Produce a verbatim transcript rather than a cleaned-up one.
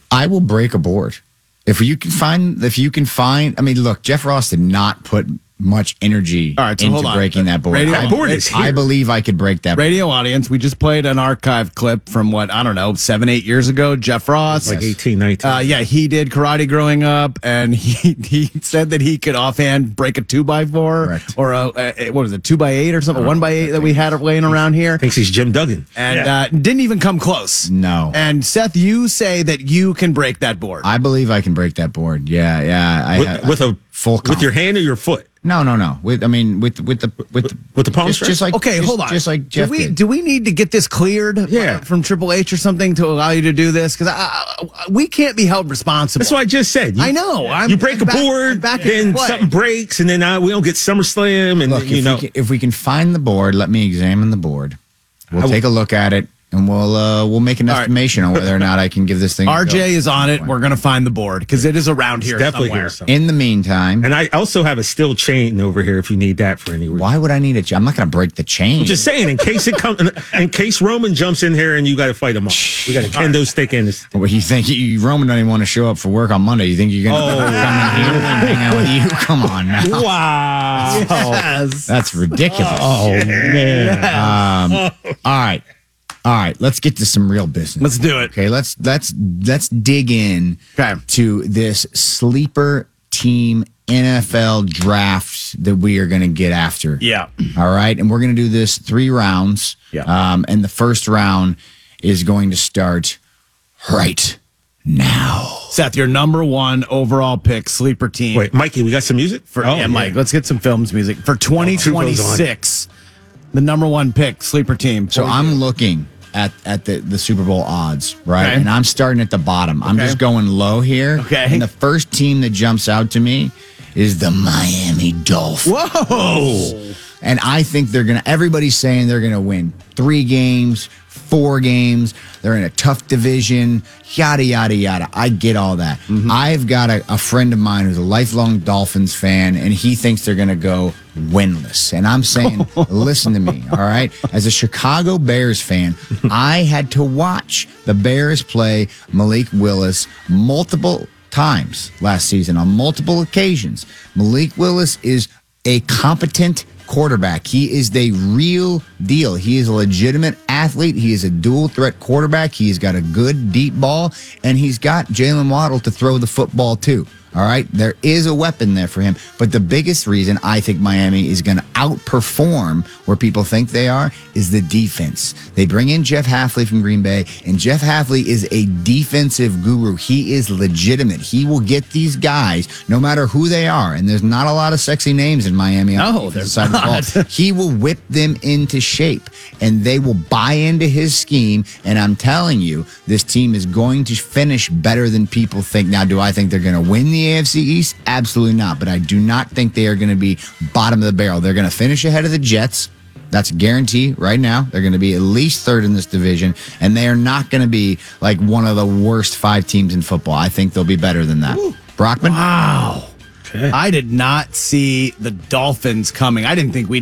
I will break a board. If you can find, if you can find, I mean, look, Jeff Ross did not put much energy All right, so into hold on. breaking that board. Radio- I, That board is I here. believe I could break that board. Radio audience, we just played an archive clip from what, I don't know, seven, eight years ago. Jeff Ross. Like eighteen, nineteen. Uh, yeah, he did karate growing up, and he he said that he could offhand break a two by four Correct. or a, a what was it, two by eight or something, one by eight that we had laying around here, Thinks he's Jim Duggan. and uh, didn't even come close. No. And Seth, you say that you can break that board. I believe I can break that board. Yeah, yeah. I, With, I- with a full with your confidence. hand or your foot? No, no, no. With I mean, with with the with the With the palm just, stretch? just like Okay, just, hold on. just like Jeff do we did. do we need to get this cleared? Yeah. uh, from Triple H or something to allow you to do this? Because we can't be held responsible. That's what I just said. You, I know. I'm- you break I'm a back- I'm board, back in then play. something breaks, and then uh, we don't get SummerSlam, and Look, you if, know. we can, if we can find the board, let me examine the board. We'll I will- take a look at it, and we'll uh, we'll make an All right. estimation on whether or not I can give this thing. a R J go. is on it. We're gonna find the board because it is around here definitely somewhere. here somewhere. In the meantime, And I also have a steel chain over here if you need that for any reason. why would I need a? ch- I'm not going to break the chain. I'm just saying, in case it comes, in case Roman jumps in here and you got to fight him off, we got a kendo stick in this. Well, you think you, Roman doesn't even want to show up for work on Monday? You think you're going to Oh. come in here and hang out with you? Come on now. Wow. Yes. That's ridiculous. Oh, man. Um, all right, all right. Let's get to some real business. Let's do it. Okay, let's let's let's dig in Okay. to this sleeper team N F L draft that we are going to get after. Yeah. All right, and we're going to do this three rounds. Yeah. Um, and the first round is going to start right now. Seth, your number one overall pick, sleeper team. Wait, Mikey, we got some music? For, Oh, yeah, Mike, let's get some films music. For twenty twenty-six, the number one pick, sleeper team. So I'm looking at at the, the Super Bowl odds, right? Okay. And I'm starting at the bottom. I'm Okay. just going low here. Okay. And the first team that jumps out to me is the Miami Dolphins. Whoa. And I think they're going to, everybody's saying they're going to win three games, four games. They're in a tough division, yada, yada, yada. I get all that. I've got a, a friend of mine who's a lifelong Dolphins fan, and he thinks they're going to go winless. And I'm saying, listen to me, all right? As a Chicago Bears fan, I had to watch the Bears play Malik Willis multiple times last season on multiple occasions. Malik Willis is a competent quarterback. He is the real deal. He is a legitimate athlete. He is a dual threat quarterback. He's got a good deep ball, and he's got Jalen Waddle to throw the football too. All right, there is a weapon there for him. But the biggest reason I think Miami is going to outperform where people think they are is the defense. They bring in Jeff Hafley from Green Bay, and Jeff Hafley is a defensive guru. He is legitimate. He will get these guys, no matter who they are. And there's not a lot of sexy names in Miami. on the No, defensive there's side of the ball. not. He will whip them into shape, and they will buy into his scheme. And I'm telling you, this team is going to finish better than people think. Now, do I think they're going to win the A F C East? Absolutely not. But I do not think they are going to be bottom of the barrel. They're going to finish ahead of the Jets. That's a guarantee right now. They're going to be at least third in this division, and they are not going to be like one of the worst five teams in football. I think they'll be better than that. Brockman? Wow. I did not see the Dolphins coming. I didn't think we'd